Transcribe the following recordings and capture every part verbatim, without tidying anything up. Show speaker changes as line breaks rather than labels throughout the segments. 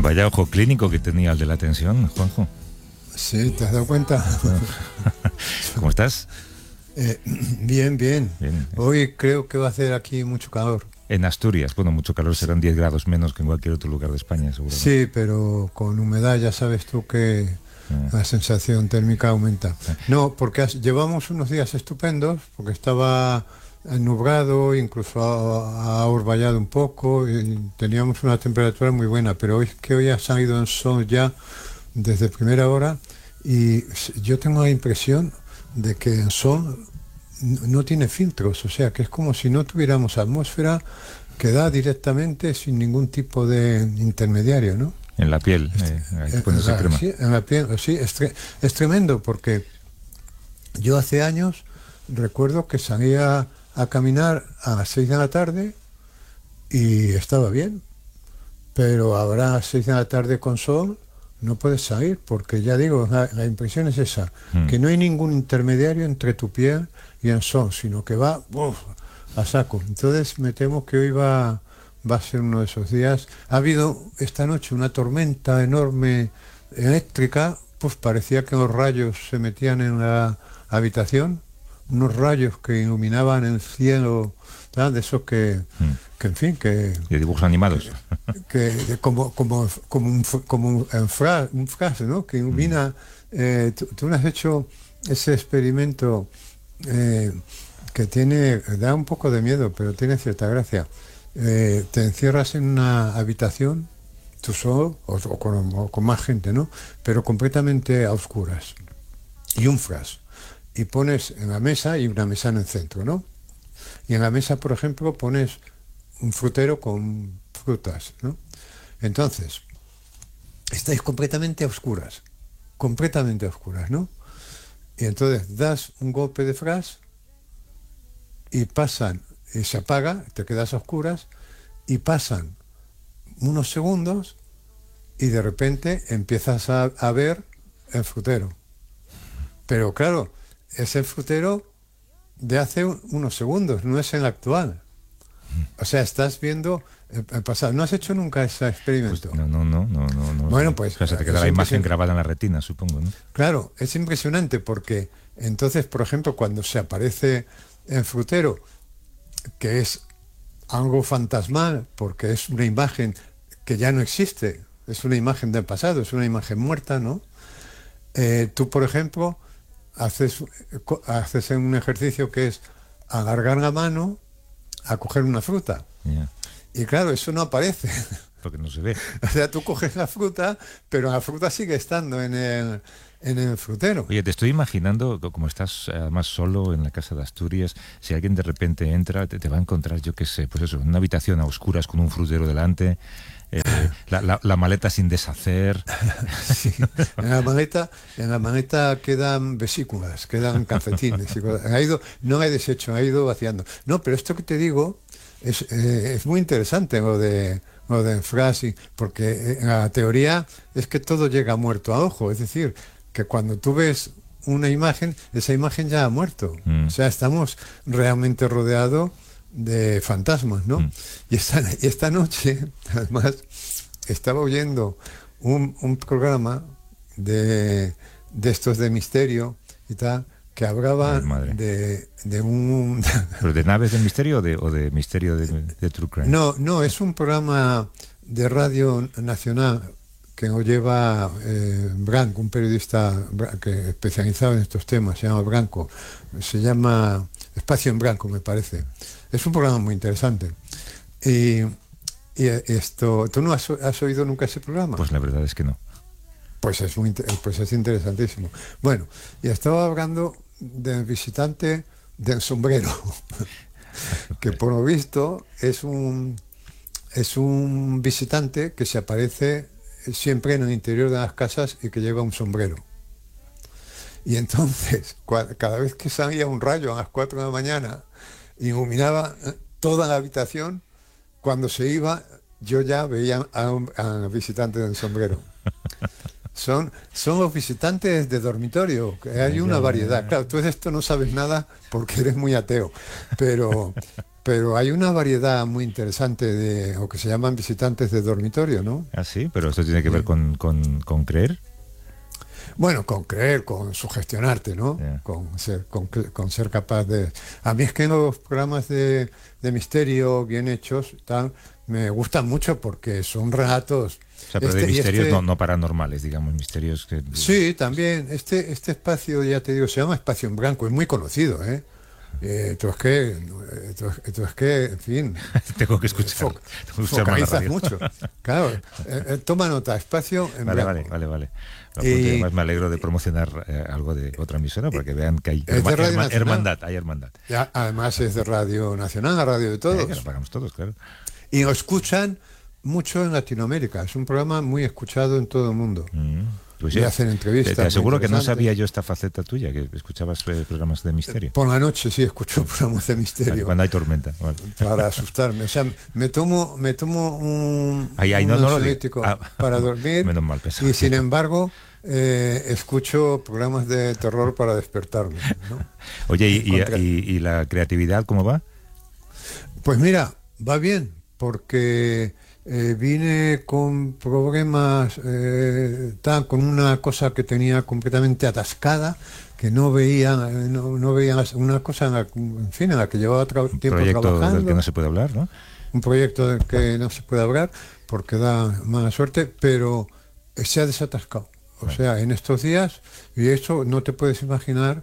Vaya ojo clínico que tenía el de la tensión, Juanjo.
Sí, ¿te has dado cuenta?
Bueno. ¿Cómo estás?
Eh, bien, bien,
bien.
Hoy creo que va a hacer aquí mucho calor.
En Asturias, bueno, mucho calor, serán diez grados menos que en cualquier otro lugar de España, seguro.
Sí, pero con humedad ya sabes tú que ah. la sensación térmica aumenta. Ah. No, porque has, llevamos unos días estupendos, porque estaba nublado, incluso ha, ha orvallado un poco, y teníamos una temperatura muy buena, pero hoy que hoy ha salido el sol ya desde primera hora, y yo tengo la impresión de que el sol no tiene filtros, o sea que es como si no tuviéramos atmósfera que da directamente sin ningún tipo de intermediario, ¿no?
En la piel, eh,
eh, en, la, crema. Sí, en la piel, sí, es, tre es tremendo, porque yo hace años recuerdo que salía a caminar a las seis de la tarde y estaba bien, pero ahora a las seis de la tarde con sol no puedes salir, porque ya digo, la, la impresión es esa, mm. que no hay ningún intermediario entre tu piel y el sol, sino que va uf, a saco. Entonces me temo que hoy va, va a ser uno de esos días. Ha habido esta noche una tormenta enorme eléctrica, pues parecía que los rayos se metían en la habitación, unos rayos que iluminaban el cielo, ¿sabes? De esos que, mm. que, en fin, que...
De dibujos animados.
Que, que como, como, como un, como un, fra, un frase, ¿no? Que ilumina... Mm. Eh, tú, tú has hecho ese experimento eh, que tiene... da un poco de miedo, pero tiene cierta gracia. Eh, te encierras en una habitación, tú solo, o, o, con, o con más gente, ¿no? Pero completamente a oscuras. Y un flash. Y pones en la mesa, y una mesa en el centro, ¿no? Y en la mesa, por ejemplo, pones un frutero con frutas, ¿no? Entonces, estáis completamente a oscuras, completamente a oscuras, ¿no? Y entonces das un golpe de flash y pasan, y se apaga, te quedas a oscuras, y pasan unos segundos y de repente empiezas a, a ver el frutero. Pero claro, es el frutero de hace un, unos segundos, no es el actual. O sea, estás viendo el, el pasado. ¿No has hecho nunca ese experimento?
Pues no, no, no, no, no, no.
Bueno, pues...
O sea, se te queda la imagen grabada en la retina, supongo, ¿no?
Claro, es impresionante porque entonces, por ejemplo, cuando se aparece el frutero, que es algo fantasmal, porque es una imagen que ya no existe, es una imagen del pasado, es una imagen muerta, ¿no? Eh, tú, por ejemplo, haces, haces un ejercicio que es alargar la mano a coger una fruta.
Yeah.
Y claro, eso no aparece.
Porque no se ve.
O sea, tú coges la fruta, pero la fruta sigue estando en el, en el frutero.
Oye, te estoy imaginando, como estás además solo en la casa de Asturias, si alguien de repente entra, te, te va a encontrar, yo qué sé, pues eso, en una habitación a oscuras con un frutero delante, eh, la, la, la maleta sin deshacer.
Sí, en la maleta, en la maleta quedan vesículas, quedan calcetines. Ha ido, no he deshecho, ha ido vaciando. No, pero esto que te digo es, eh, es muy interesante, lo de lo de frase, porque en la teoría es que todo llega muerto a ojo, es decir, que cuando tú ves una imagen, esa imagen ya ha muerto. Mm. O sea, estamos realmente rodeados de fantasmas, ¿no? Mm. Y esta, esta noche, además, estaba oyendo un, un programa de, de estos de misterio y tal, que hablaba de, de un...
¿Pero de naves del misterio o de, o de misterio de, de True Crime?
No, no, es un programa de Radio Nacional que lo lleva eh, Branco, un periodista que especializado en estos temas, se llama Branco, se llama Espacio en Blanco, me parece. Es un programa muy interesante. Y, y esto, ¿tú no has, has oído nunca ese programa?
Pues la verdad es que no.
Pues es, muy, pues es interesantísimo. Bueno, y estaba hablando del visitante del sombrero, que por lo visto es un, es un visitante que se aparece siempre en el interior de las casas y que lleva un sombrero. Y entonces, cada vez que salía un rayo a las cuatro de la mañana, iluminaba toda la habitación. Cuando se iba, yo ya veía al visitante del sombrero. Son, son los visitantes de dormitorio, que hay una variedad. Claro, tú de esto no sabes nada porque eres muy ateo, pero, pero hay una variedad muy interesante de lo que se llaman visitantes de dormitorio, ¿no?
Ah, sí, pero esto tiene que ver con, con, con creer.
Bueno, con creer, con sugestionarte, ¿no?
Yeah.
Con ser, con, con ser capaz de... A mí es que los programas de, de misterio bien hechos tal, me gustan mucho porque son relatos...
O sea, pero
este,
de misterios
este,
no, no paranormales, digamos, misterios que...
Sí, también. Este, este espacio, ya te digo, se llama Espacio en Blanco, es muy conocido, ¿eh? Eh, tú es que, tú, tú es que, en fin,
tengo que escuchar,
fo
tengo que escuchar
focalizas mucho. Claro, eh, eh, toma nota, Espacio en
vale,
Blanco.
Vale, vale, vale.
Y,
además me alegro de promocionar eh, algo de otra emisora para que vean que hay
herma,
herma, hermandad, hay hermandad.
Ya, además es de Radio Nacional, la radio de todos.
Eh, que lo pagamos todos, claro.
Y lo escuchan mucho en Latinoamérica. Es un programa muy escuchado en todo el mundo. Mm. Pues y sí, hacen entrevistas.
Te, te aseguro que no sabía yo esta faceta tuya, que escuchabas eh, programas de misterio.
Por la noche sí escucho programas de misterio.
Cuando hay tormenta. Vale.
Para asustarme. O sea, me tomo, me tomo un,
ahí, ahí,
un
no, no
ansiolítico
ah.
para dormir.
Menos mal, pesado.
Y sin embargo, eh, escucho programas de terror para despertarme, ¿no?
Oye, ¿y, y, y, ¿y la creatividad cómo va?
Pues mira, va bien, porque... Eh, vine con problemas, eh, tan, con una cosa que tenía completamente atascada, que no veía, no, no veía una cosa en la, en fin, en la que llevaba tra
un
tiempo
proyecto
trabajando.
Del que no se puede hablar, ¿no?
Un proyecto del que no se puede hablar porque da mala suerte, pero se ha desatascado. O bueno. sea, en estos días, y eso no te puedes imaginar,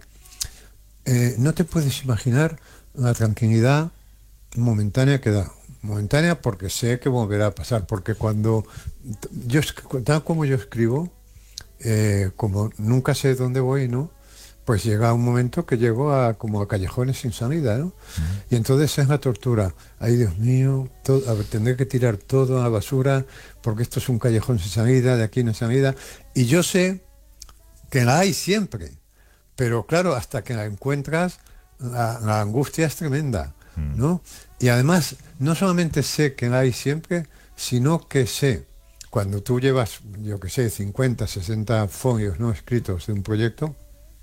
eh, no te puedes imaginar la tranquilidad momentánea que da. Momentánea porque sé que volverá a pasar, porque cuando yo, tal como yo escribo, eh, como nunca sé dónde voy, ¿no? Pues llega un momento que llego a como a callejones sin salida, ¿no? Uh-huh. Y entonces es la tortura. Ay, Dios mío, todo, a ver, tendré que tirar todo a la basura porque esto es un callejón sin salida, de aquí no hay salida. Y yo sé que la hay siempre, pero claro, hasta que la encuentras, la, la angustia es tremenda, ¿no? Y además, no solamente sé que la hay siempre, sino que sé, cuando tú llevas, yo que sé, cincuenta, sesenta folios no escritos de un proyecto,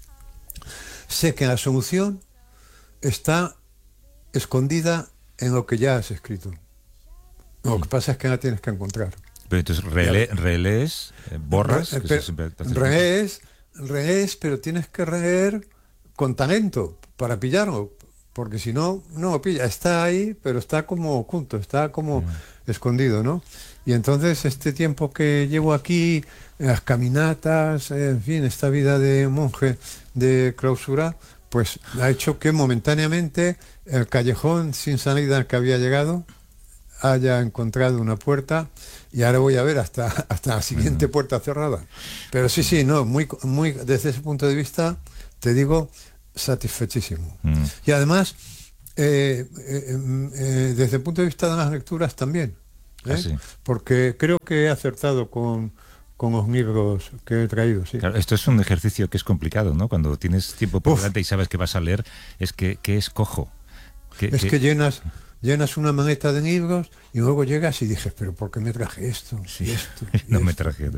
sé que la solución está escondida en lo que ya has escrito. Lo que pasa es que la tienes que encontrar.
Pero entonces rele, relees, eh, borras...
Re, pero, siempre relees, relees, pero tienes que releer con talento para pillarlo. Porque si no, no lo pilla. Está ahí, pero está como oculto, está como yeah. escondido, ¿no? Y entonces este tiempo que llevo aquí, las caminatas, en fin, esta vida de monje de clausura, pues ha hecho que momentáneamente el callejón sin salida al que había llegado haya encontrado una puerta y ahora voy a ver hasta, hasta la siguiente uh-huh. puerta cerrada. Pero sí, sí, no, muy, muy, desde ese punto de vista, te digo... satisfechísimo. Mm. Y además, eh, eh, eh, desde el punto de vista de las lecturas también, ¿eh?
Ah, sí.
Porque creo que he acertado con, con los libros que he traído. Sí.
Claro, esto es un ejercicio que es complicado, ¿no? Cuando tienes tiempo por Uf. delante y sabes que vas a leer, es que, que escojo. Que,
es que,
que
llenas... llenas una maleta de libros y luego llegas y dices, pero ¿por qué me traje esto?
Sí,
y esto
y no
esto.
me traje.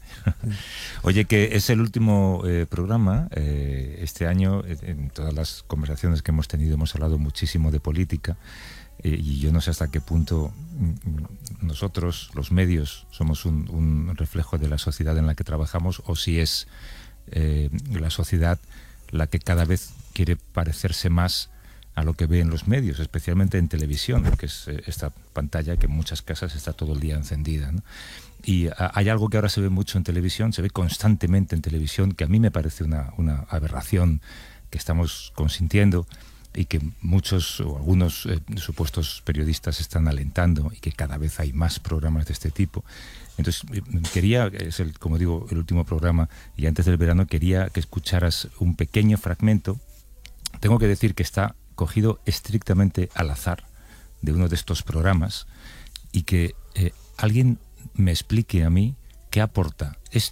Oye, que es el último eh, programa eh, este año. En todas las conversaciones que hemos tenido hemos hablado muchísimo de política eh, y yo no sé hasta qué punto nosotros, los medios, somos un, un reflejo de la sociedad en la que trabajamos o si es eh, la sociedad la que cada vez quiere parecerse más a lo que ve en los medios, especialmente en televisión, que es esta pantalla que en muchas casas está todo el día encendida, ¿no? Y a, hay algo que ahora se ve mucho en televisión, se ve constantemente en televisión, que a mí me parece una, una aberración que estamos consintiendo y que muchos o algunos eh, supuestos periodistas están alentando y que cada vez hay más programas de este tipo. Entonces, quería, es el, como digo, el último programa y antes del verano quería que escucharas un pequeño fragmento. Tengo que decir que está cogido estrictamente al azar de uno de estos programas y que eh, alguien me explique a mí qué aporta esto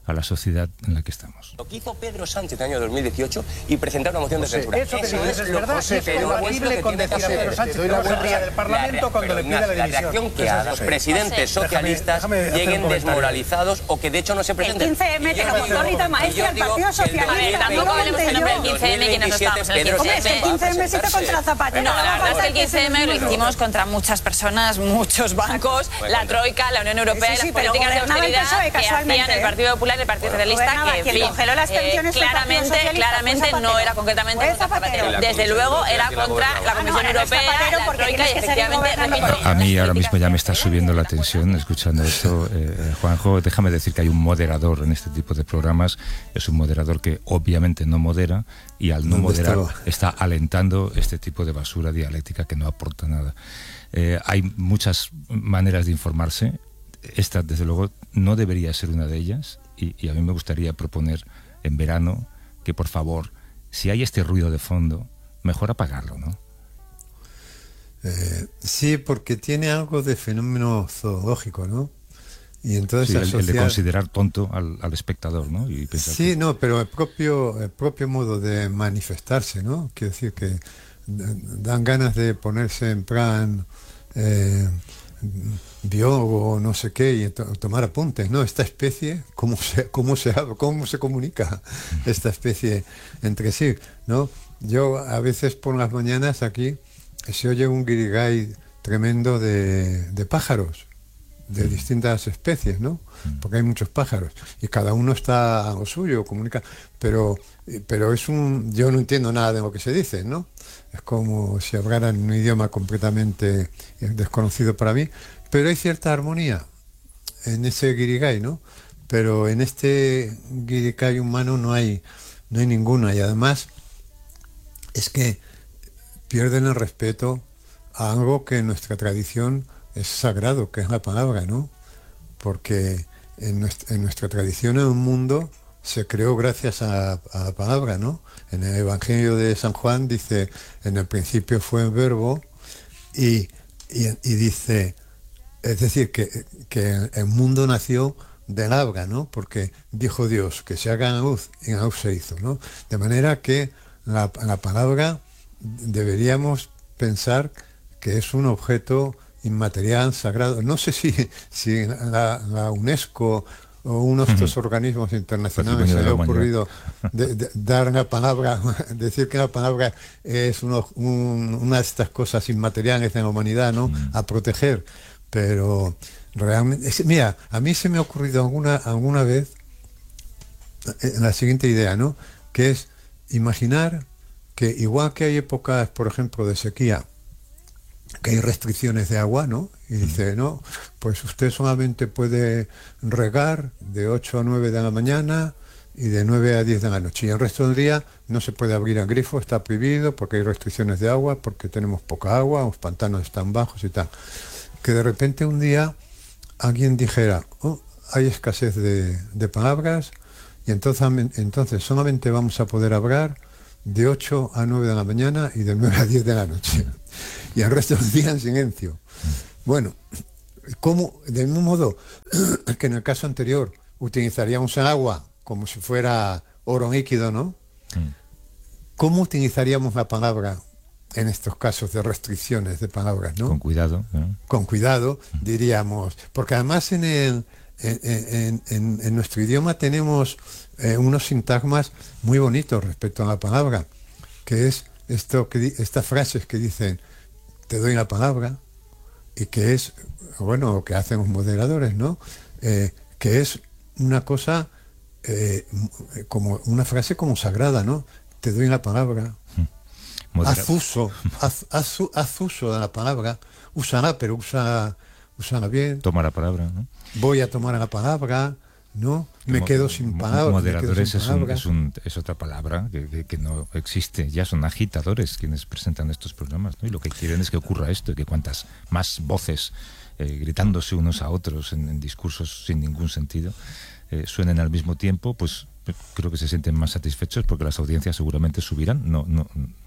a la sociedad en la que estamos.
Lo que hizo Pedro Sánchez en el año dos mil dieciocho y presentar una moción de censura.
Eso que dices es verdad,
José,
es compatible con decir a Pedro Sánchez que no se ría del Parlamento cuando le pide la dimisión.
La reacción que a los presidentes socialistas
déjame, déjame
lleguen desmoralizados o que de hecho no se presenten.
El quince eme te lo contó Rita Maestra, el Partido Socialista.
Tampoco hablemos en nombre del quince eme, que no estamos en el quince eme.
Es que el quince eme se hizo contra Zapatero.
No, la verdad es que el quince eme lo hicimos contra muchas personas, muchos bancos, la Troika, la Unión Europea y las políticas de austeridad que hacían el Partido Popular y el Partido Socialista, que en fin, eh, claramente, claramente no era concretamente contra Zapatero. Desde luego era contra la Comisión Europea, la Troika y efectivamente, repito...
A mí ahora mismo ya me está subiendo la tensión escuchando esto. Eh, Juanjo, déjame decir que hay un moderador en este tipo de programas. Es un moderador que obviamente no modera y al no moderar está alentando este tipo de basura dialéctica que no aporta nada. Eh, hay muchas maneras de informarse. Esta, desde luego, no debería ser una de ellas. Y, y a mí me gustaría proponer en verano que, por favor, si hay este ruido de fondo, mejor apagarlo, ¿no?
Eh, sí, porque tiene algo de fenómeno zoológico, ¿no? Y entonces
sí, el,
asociar...
el de considerar tonto al, al espectador, ¿no? Y
sí, que... no, pero el propio, el propio modo de manifestarse, ¿no? Quiero decir que dan ganas de ponerse en plan... Eh, biólogo, no sé qué, y to tomar apuntes, ¿no? Esta especie, ¿cómo se, cómo se, cómo se comunica esta especie entre sí, ¿no? Yo a veces por las mañanas aquí se oye un guirigay tremendo de, de pájaros, de distintas especies, ¿no? Porque hay muchos pájaros y cada uno está a lo suyo, comunica, pero, pero es un... yo no entiendo nada de lo que se dice, ¿no? Es como si hablaran un idioma completamente desconocido para mí, pero hay cierta armonía en ese guirigay, ¿no? Pero en este guirigay humano no hay, no hay ninguna, y además es que pierden el respeto a algo que en nuestra tradición es sagrado, que es la palabra, ¿no? Porque en nuestra, en nuestra tradición en el mundo se creó gracias a, a la palabra, ¿no? En el Evangelio de San Juan dice, en el principio fue el verbo, y, y, y dice, es decir, que, que el mundo nació del habla, ¿no? Porque dijo Dios, que se haga la luz, y la luz se hizo, ¿no? De manera que la, la palabra deberíamos pensar que es un objeto inmaterial, sagrado. No sé si, si la, la UNESCO o uno de estos organismos internacionales se le ha ocurrido de, de, dar una palabra, decir que la palabra es uno, un, una de estas cosas inmateriales de la humanidad, ¿no? A proteger. Pero realmente, es, mira, a mí se me ha ocurrido alguna, alguna vez la siguiente idea, ¿no? Que es imaginar que igual que hay épocas, por ejemplo, de sequía, que hay restricciones de agua, ¿no? Y dice, no, pues usted solamente puede regar de ocho a nueve de la mañana y de nueve a diez de la noche. Y el resto del día no se puede abrir el grifo, está prohibido porque hay restricciones de agua, porque tenemos poca agua, los pantanos están bajos y tal. Que de repente un día alguien dijera, oh, hay escasez de, de palabras y entonces, entonces solamente vamos a poder hablar de ocho a nueve de la mañana y de nueve a diez de la noche. Y el resto del día en silencio. Bueno, ¿cómo? Del mismo modo que en el caso anterior utilizaríamos el agua como si fuera oro líquido, ¿no? ¿Cómo utilizaríamos la palabra en estos casos de restricciones de palabras, ¿no?
Con cuidado, ¿no?
Con cuidado, diríamos. Porque además en, el, en, en, en, en nuestro idioma tenemos eh, unos sintagmas muy bonitos respecto a la palabra, que es esto que estas frases que dicen te doy la palabra, y que es, bueno, lo que hacen los moderadores, ¿no? Eh, que es una cosa, eh, como una frase como sagrada, ¿no? Te doy la palabra. Modera. Haz uso, haz, haz, haz uso de la palabra, úsala, pero usa, úsala bien.
Toma la palabra, ¿no?
Voy a tomar la palabra, ¿no? Me Mo quedo sin palabras.
Moderadores
sin
es, un, es, un, es otra palabra que, que, que no existe. Ya son agitadores quienes presentan estos programas, ¿no? Y lo que quieren es que ocurra esto, que cuantas más voces eh, gritándose unos a otros en, en discursos sin ningún sentido eh, suenen al mismo tiempo, pues creo que se sienten más satisfechos porque las audiencias seguramente subirán. No, no,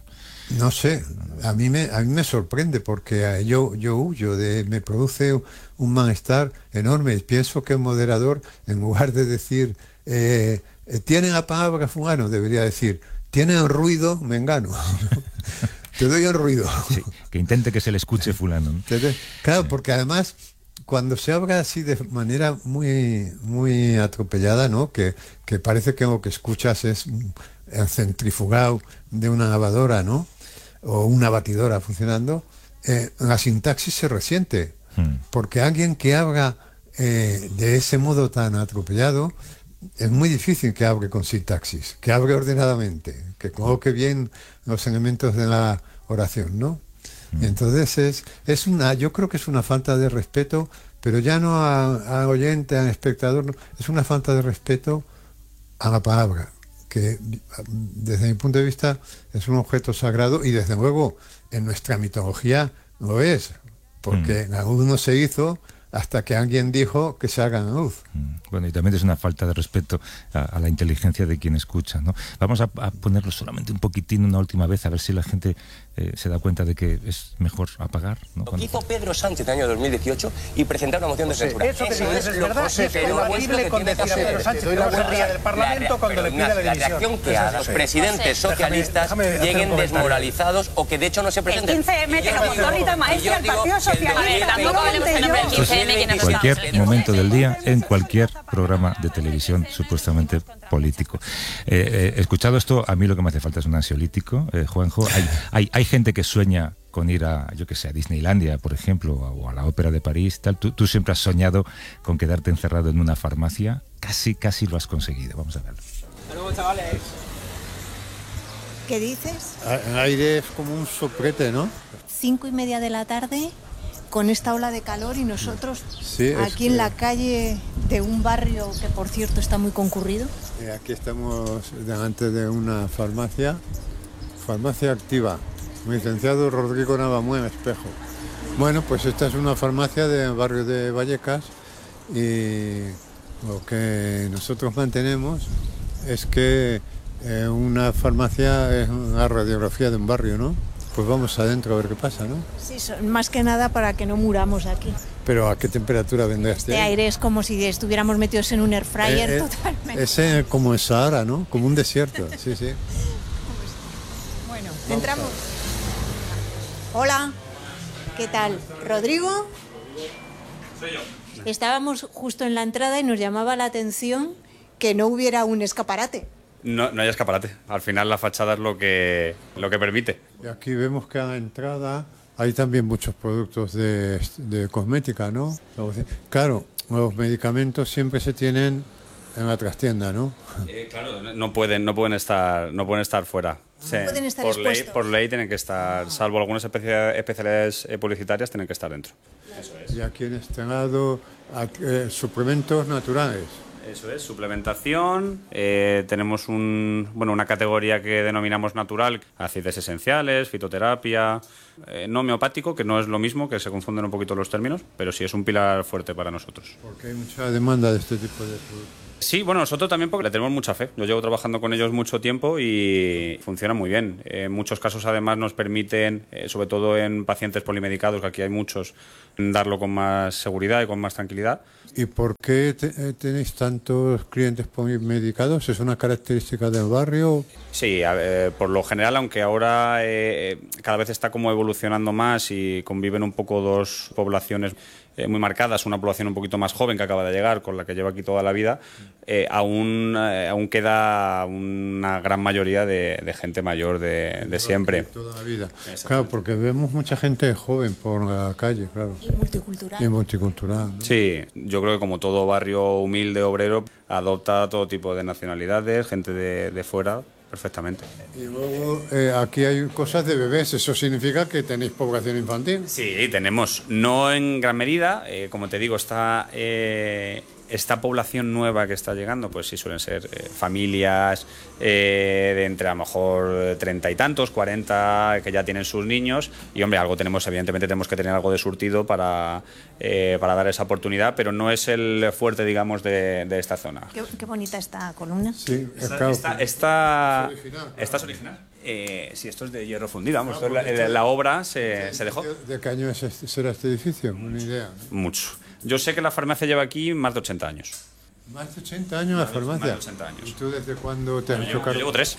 No sé, a mí me, a mí me sorprende porque yo, yo huyo, de, me produce un malestar enorme. Pienso que el moderador, en lugar de decir, eh, tienen la palabra fulano, debería decir, tienen ruido mengano. Te doy el ruido.
Sí, que intente que se le escuche fulano, ¿no?
Claro, sí. Porque además, cuando se habla así de manera muy, muy atropellada, ¿no? Que, que parece que lo que escuchas es el centrifugado de una lavadora, ¿no? O una batidora funcionando, eh, la sintaxis se resiente. Hmm. Porque alguien que habla eh, de ese modo tan atropellado, es muy difícil que hable con sintaxis, que hable ordenadamente, que coloque bien los elementos de la oración, ¿no? Mm. Entonces es, es una, yo creo que es una falta de respeto, pero ya no al oyente, al espectador, no, es una falta de respeto a la palabra, que desde mi punto de vista es un objeto sagrado y desde luego en nuestra mitología lo es, porque mm. la luz no se hizo hasta que alguien dijo que se haga la luz.
Bueno, y también es una falta de respeto a, a la inteligencia de quien escucha, ¿no? Vamos a, a ponerlo solamente un poquitín una última vez, a ver si la gente eh, se da cuenta de que es mejor apagar, ¿no?
Lo que hizo Pedro Sánchez en el año dos mil dieciocho y presentar una moción de censura.
Eso que dices es verdad, es compatible con decir a Pedro Sánchez que no se ría del Parlamento cuando le pide la dimisión.
La reacción que a los presidentes socialistas lleguen desmoralizados o que de hecho no se presenten.
El quince eme te lo montó Rita Maestre al Partido Socialista.
Tampoco hablemos en nombre del quince eme, que nos
cualquier momento del día, en cualquier programa de televisión supuestamente político. Eh, eh, escuchado esto, a mí lo que me hace falta es un ansiolítico, eh, Juanjo. Hay, hay, hay gente que sueña con ir a, yo que sé, a Disneylandia, por ejemplo, o a la Ópera de París, tal. Tú, tú siempre has soñado con quedarte encerrado en una farmacia. Casi, casi lo has conseguido. Vamos a verlo.
Hasta luego, chavales.
¿Qué dices?
El aire es como un soplete, ¿no?
Cinco y media de la tarde, con esta ola de calor y nosotros
sí,
aquí
es,
en la calle de un barrio que, por cierto, está muy concurrido.
Eh, aquí estamos delante de una farmacia, farmacia activa, licenciado Rodrigo Navamuén Espejo. Bueno, pues esta es una farmacia del barrio de Vallecas y lo que nosotros mantenemos es que eh, una farmacia es una radiografía de un barrio, ¿no? Pues vamos adentro a ver qué pasa, ¿no?
Sí, son, más que nada para que no muramos aquí.
¿Pero a qué temperatura vendrá este
aire? Este aire es como si estuviéramos metidos en un air fryer
eh, eh,
totalmente.
Es eh, como el Sahara, ¿no? Como un desierto, sí, sí.
Bueno, entramos. Hola, ¿qué tal? ¿Rodrigo?
Soy yo.
Estábamos justo en la entrada y nos llamaba la atención que no hubiera un escaparate.
No, no hay escaparate. Al final la fachada es lo que, lo que permite.
Y aquí vemos que a la entrada hay también muchos productos de, de cosmética, ¿no? Claro, los medicamentos siempre se tienen en la trastienda, ¿no?
Eh, claro, no pueden, no pueden estar, no pueden estar fuera.
No pueden estar
por ley,
expuestos.
por ley tienen que estar, salvo algunas especialidades publicitarias, tienen que estar dentro.
Eso es. Y aquí en este lado, eh, suplementos naturales.
Eso es, suplementación, eh, tenemos un, bueno, una categoría que denominamos natural, aceites esenciales, fitoterapia, eh, no homeopático, que no es lo mismo, que se confunden un poquito los términos, pero sí es un pilar fuerte para nosotros.
Porque hay mucha demanda de este tipo de productos.
Sí, bueno, nosotros también porque le tenemos mucha fe. Yo llevo trabajando con ellos mucho tiempo y funciona muy bien. En muchos casos además nos permiten, eh, sobre todo en pacientes polimedicados, que aquí hay muchos, darlo con más seguridad y con más tranquilidad.
¿Y por qué te, tenéis tantos clientes polimedicados? ¿Es una característica del barrio?
Sí, eh, por lo general, aunque ahora eh, cada vez está como evolucionando más y conviven un poco dos poblaciones eh, muy marcadas, una población un poquito más joven que acaba de llegar, con la que lleva aquí toda la vida, eh, aún, eh, aún queda una gran mayoría de, de gente mayor de, de siempre.
Toda la vida. Claro, porque vemos mucha gente joven por la calle, claro.
Y multicultural.
Y multicultural, ¿no?
Sí, yo creo que como todo barrio humilde, obrero, adopta todo tipo de nacionalidades, gente de, de fuera, perfectamente.
Y luego eh, aquí hay cosas de bebés, ¿eso significa que tenéis población infantil?
Sí, tenemos, no en gran medida, eh, como te digo, está eh, esta población nueva que está llegando, pues sí suelen ser eh, familias eh, de entre a lo mejor treinta y tantos, cuarenta, que ya tienen sus niños, y hombre, algo tenemos, evidentemente tenemos que tener algo de surtido para, eh, para dar esa oportunidad, pero no es el fuerte, digamos, de, de esta zona.
Qué, qué bonita esta columna.
Sí,
esta, esta, esta, esta es original. Eh, sí, esto es de hierro fundido, vamos, esto es la, la, la obra se, se dejó.
¿De qué año es este, será este edificio? Una idea, ¿no?
Mucho. Yo sé que la farmacia lleva aquí más de ochenta años.
¿Más de ochenta años la farmacia?
Más de ochenta años.
¿Y tú desde cuándo te has
yo
hecho cargo?
Yo llevo tres.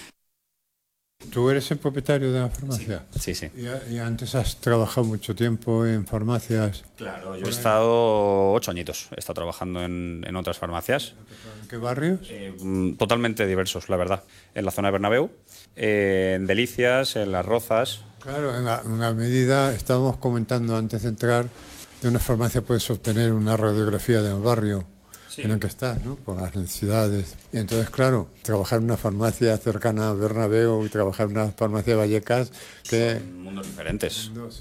¿Tú eres el propietario de la farmacia?
Sí, sí. sí.
¿Y, y antes has trabajado mucho tiempo en farmacias?
Claro, yo he estado ocho añitos. He estado trabajando en, en otras farmacias.
¿En qué barrios?
Eh, totalmente diversos, la verdad. En la zona de Bernabéu, eh, en Delicias, en Las Rozas.
Claro, en la, en la medida, estábamos comentando antes de entrar, de una farmacia puedes obtener una radiografía del barrio sí. en el que estás, ¿no? Por las necesidades. Y entonces, claro, trabajar en una farmacia cercana a Bernabéu y trabajar en una farmacia de Vallecas, que...
Son mundos diferentes. Mundos.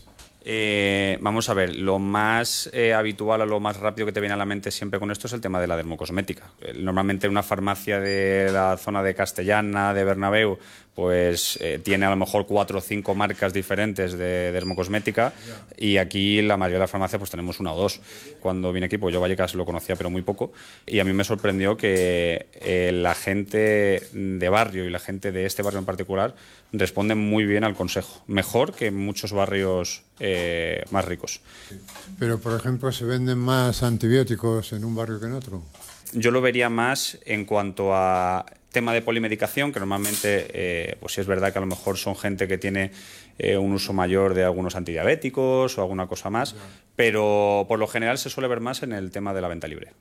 Eh, vamos a ver, lo más eh, habitual o lo más rápido que te viene a la mente siempre con esto es el tema de la dermocosmética. Normalmente una farmacia de la zona de Castellana, de Bernabéu, pues eh, tiene a lo mejor cuatro o cinco marcas diferentes de dermocosmética y aquí la mayoría de las farmacias pues tenemos una o dos. Cuando vine aquí, pues yo Vallecas lo conocía pero muy poco y a mí me sorprendió que eh, la gente de barrio y la gente de este barrio en particular responden muy bien al consejo, mejor que en muchos barrios eh, más ricos.
Pero, por ejemplo, ¿se venden más antibióticos en un barrio que en otro?
Yo lo vería más en cuanto a tema de polimedicación, que normalmente, eh, pues sí es verdad que a lo mejor son gente que tiene eh, un uso mayor de algunos antidiabéticos o alguna cosa más, pero por lo general se suele ver más en el tema de la venta libre.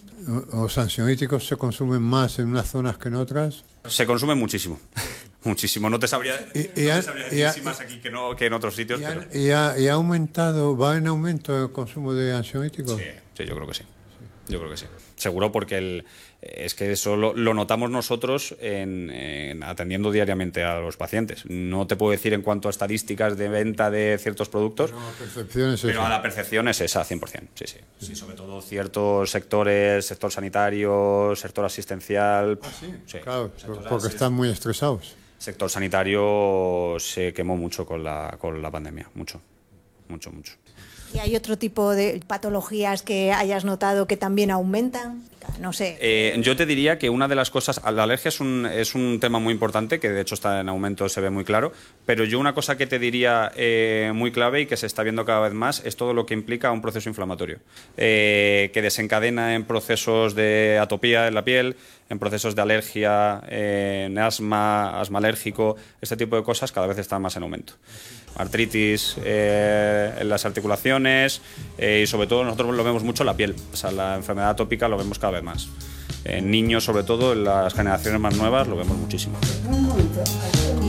¿Los ansiolíticos se consumen más en unas zonas que en otras?
Se consumen muchísimo, muchísimo. No te sabría,
y, y
no
ha,
te sabría decir
ha,
si más aquí que, no, que en otros sitios.
Y ha,
pero...
y, ha, y ha aumentado, ¿va en aumento el consumo de ansiolíticos?
Sí, sí, yo creo que sí. Yo creo que sí. Seguro porque el, es que eso lo, lo notamos nosotros en, en atendiendo diariamente a los pacientes. No te puedo decir en cuanto a estadísticas de venta de ciertos productos,
pero, la percepción es
pero
esa.
la percepción es esa, cien por cien. Sí, sí, sí. Sí, sobre todo ciertos sectores, sector sanitario, sector asistencial.
Ah, sí,
sí.
Claro,
sector
porque
asist...
están muy estresados.
Sector sanitario se quemó mucho con la, con la pandemia, mucho, mucho, mucho.
¿Y hay otro tipo de patologías que hayas notado que también aumentan? No sé.
Eh, yo te diría que una de las cosas, la alergia es un, es un tema muy importante, que de hecho está en aumento, se ve muy claro, pero yo una cosa que te diría eh, muy clave y que se está viendo cada vez más es todo lo que implica un proceso inflamatorio, eh, que desencadena en procesos de atopía en la piel, en procesos de alergia, eh, en asma, asma alérgico, este tipo de cosas cada vez están más en aumento. Artritis eh, en las articulaciones eh, y sobre todo nosotros lo vemos mucho en la piel, o sea, la enfermedad atópica lo vemos cada vez más. En niños, sobre todo, en las generaciones más nuevas, lo vemos muchísimo.
Un momento.